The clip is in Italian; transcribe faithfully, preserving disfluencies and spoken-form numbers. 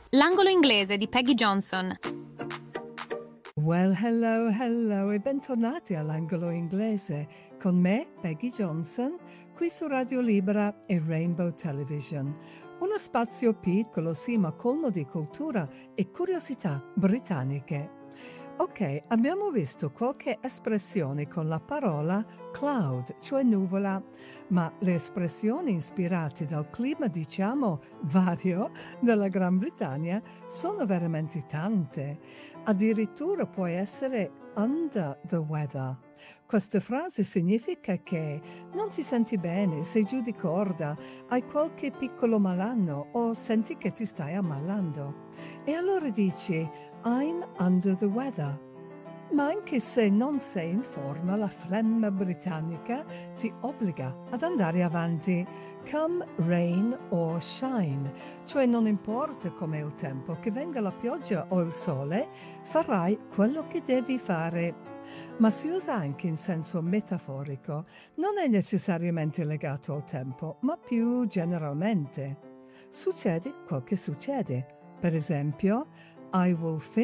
L'angolo inglese di Peggy Johnson. Well, hello, hello e bentornati all'angolo inglese con me, Peggy Johnson, qui su Radio Libera e Rainbow Television. Uno spazio piccolo, sì, ma colmo di cultura e curiosità britanniche. Ok, abbiamo visto qualche espressione con la parola cloud, cioè nuvola, ma le espressioni ispirate dal clima, diciamo, vario della Gran Bretagna sono veramente tante. Addirittura può essere under the weather. Questa frase significa che non ti senti bene, sei giù di corda, hai qualche piccolo malanno o senti che ti stai ammalando. E allora dici I'm under the weather. Ma anche se non sei in forma, la flemma britannica ti obbliga ad andare avanti, come rain or shine, cioè non importa com'è il tempo, che venga la pioggia o il sole, farai quello che devi fare. Ma si usa anche in senso metaforico, non è necessariamente legato al tempo, ma più generalmente. Succede quel che succede. Per esempio, I will finish